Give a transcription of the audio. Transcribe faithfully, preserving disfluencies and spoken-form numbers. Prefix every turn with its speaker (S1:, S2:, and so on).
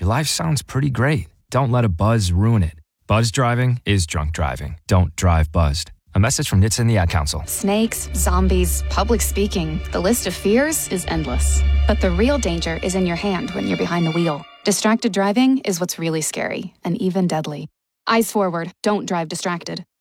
S1: your life sounds pretty great. Don't let a buzz ruin it. Buzz driving is drunk driving. Don't drive buzzed. A message from N H T S A and the Ad Council.
S2: Snakes, zombies, public speaking. The list of fears is endless. But the real danger is in your hand when you're behind the wheel. Distracted driving is what's really scary and even deadly. Eyes forward. Don't drive distracted.